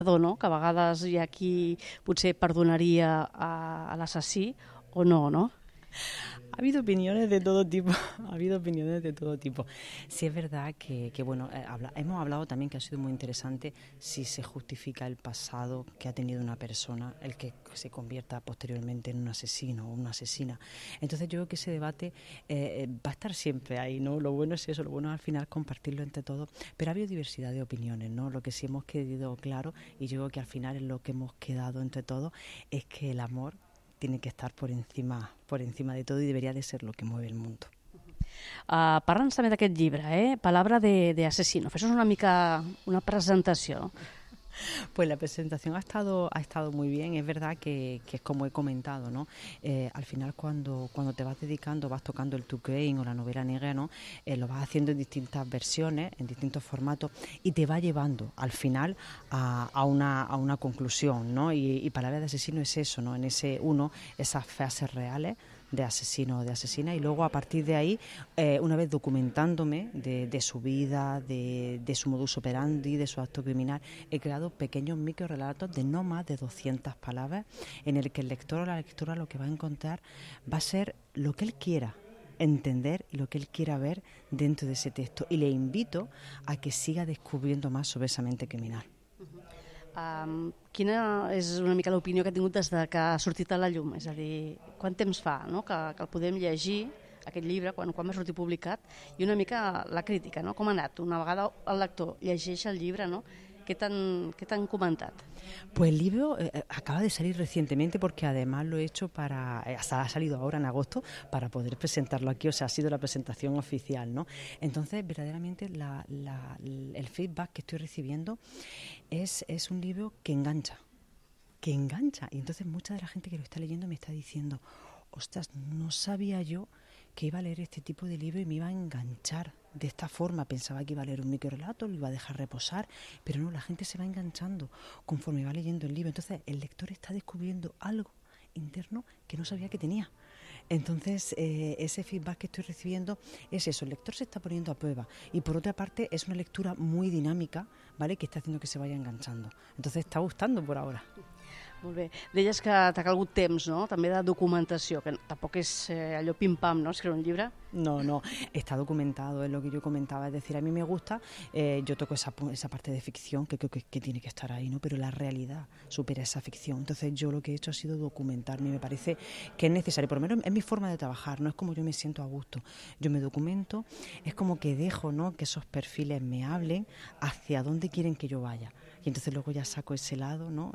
no? Que a vegades hi ha qui potser perdonaria a l'assassí o no, no? Ha habido opiniones de todo tipo, Sí, es verdad que bueno, hemos hablado también que ha sido muy interesante si se justifica el pasado que ha tenido una persona, el que se convierta posteriormente en un asesino o una asesina. Entonces yo creo que ese debate va a estar siempre ahí, ¿no? Lo bueno es eso, lo bueno es al final compartirlo entre todos, pero ha habido diversidad de opiniones, ¿no? Lo que sí hemos quedado claro, y yo creo que al final es lo que hemos quedado entre todos, es que el amor tiene que estar por encima de todo i debería de ser lo que mueve el mundo. Parla'ns també d'aquest llibre, Palabra de asesino. Fes-nos una mica una presentació. Pues la presentación ha estado muy bien. Es verdad que es como he comentado, ¿no? Al final cuando te vas dedicando, vas tocando el true crime o la novela negra, ¿no? Lo vas haciendo en distintas versiones, en distintos formatos, y te va llevando al final a una conclusión, ¿no? Y Palabra de asesino es eso, ¿no? En ese esas frases reales de asesino o de asesina, y luego a partir de ahí, una vez documentándome de su vida, de su modus operandi, de su acto criminal, he creado pequeños microrelatos de no más de 200 palabras, en el que el lector o la lectora lo que va a encontrar va a ser lo que él quiera entender y lo que él quiera ver dentro de ese texto, y le invito a que siga descubriendo más sobre esa mente criminal. Quina és una mica l'opinió que ha tingut des que ha sortit a la llum? És a dir, quant temps fa, no? que el podem llegir, aquest llibre, quan va sortir publicat, i una mica la crítica, no? Com ha anat? Una vegada el lector llegeix el llibre, no? ¿Qué t'han comentat? Pues el libro acaba de salir recientemente, porque además lo he hecho ha salido ahora en agosto para poder presentarlo aquí, o sea, ha sido la presentación oficial, ¿no? Entonces, verdaderamente el feedback que estoy recibiendo es un libro que engancha, y entonces mucha de la gente que lo está leyendo me está diciendo, ostras, no sabía yo que iba a leer este tipo de libro y me iba a enganchar de esta forma. Pensaba que iba a leer un microrelato, lo iba a dejar reposar, pero no, la gente se va enganchando conforme va leyendo el libro. Entonces el lector está descubriendo algo interno que no sabía que tenía. Entonces ese feedback que estoy recibiendo es eso, el lector se está poniendo a prueba, y por otra parte es una lectura muy dinámica, ¿vale?, que está haciendo que se vaya enganchando. Entonces está gustando por ahora. Molt bé. Deies que t'ha calgut temps, no?, també de documentació, que tampoc és allò pim-pam, ¿no?, escriure un llibre. No, está documentado, es lo que yo comentaba, es decir, a mí me gusta, yo toco esa parte de ficción que creo que tiene que estar ahí, ¿no?, pero la realidad supera esa ficción. Entonces yo lo que he hecho ha sido documentarme, y me parece que es necesario, por lo menos es mi forma de trabajar, no es como yo me siento a gusto. Yo me documento, es como que dejo, ¿no?, que esos perfiles me hablen hacia dónde quieren que yo vaya. Y entonces luego ya saco ese lado, ¿no?,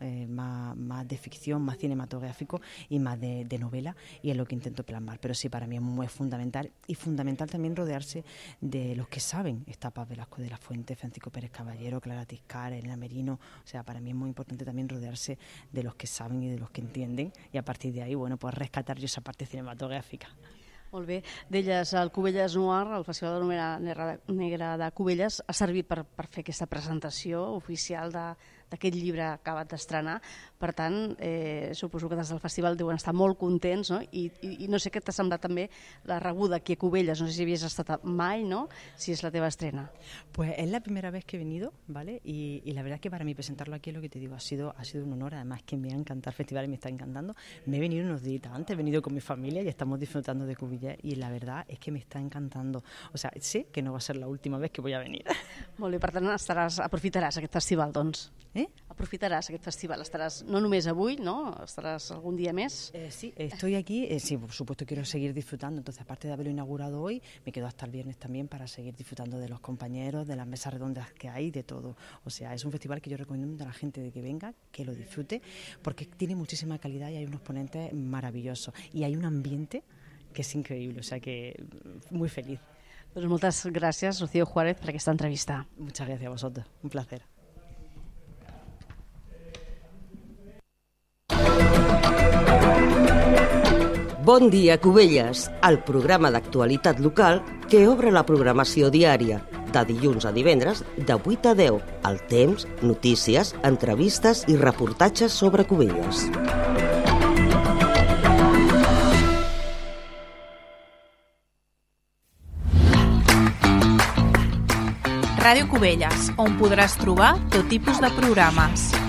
más de ficción, más cinematográfico y más de novela, y es lo que intento plasmar. Pero sí, para mí es muy fundamental, y fundamental también rodearse de los que saben. Está Paz Velasco de la Fuente, Francisco Pérez Caballero, Clara Tiscar, Elena Merino. O sea, para mí es muy importante también rodearse de los que saben y de los que entienden, y a partir de ahí, bueno, pues rescatar yo esa parte cinematográfica. Molt bé. Deies, el Cubelles Noir, el Festival de Novela Negra de Cubelles, ha servit per fer aquesta presentació oficial d'aquest llibre acabat d'estrenar. Per tant, suposo que des del festival deuen estar molt contents, no? I no sé què t'ha semblat també la rebuda aquí a Cubelles. No sé si havies estat mai, ¿no?, si es la teva estrena. Pues es la primera vez que he venido, ¿vale? Y la verdad es que para mí presentarlo aquí, es lo que te digo, ha sido un honor. Además que me ha encantado el festival y me está encantando. Me he venido unos días antes, he venido con mi familia y estamos disfrutando de Cubelles, y la verdad es que me está encantando. O sea, sé que no va a ser la última vez que voy a venir. Molt bé, per tant aprofitaràs aquest festival, doncs. Aprofitaràs aquest festival, estaràs no només avui, ¿no?, estaràs algún día más. Sí, estoy aquí, sí, por supuesto quiero seguir disfrutando, entonces aparte de haberlo inaugurado hoy, me quedo hasta el viernes también para seguir disfrutando de los compañeros, de las mesas redondas que hay, de todo. O sea, es un festival que yo recomiendo a la gente de que venga, que lo disfrute, porque tiene muchísima calidad y hay unos ponentes maravillosos, y hay un ambiente que es increíble, o sea que muy feliz. Doncs moltes gràcies, Rocío Juárez, per aquesta entrevista. Muchas gracias a vosotros, un placer. Bon dia, Cubelles, el programa d'actualitat local que obre la programació diària, de dilluns a divendres, de 8 a 10, al temps, notícies, entrevistes i reportatges sobre Cubelles. Ràdio Cubelles, on podràs trobar tot tipus de programes.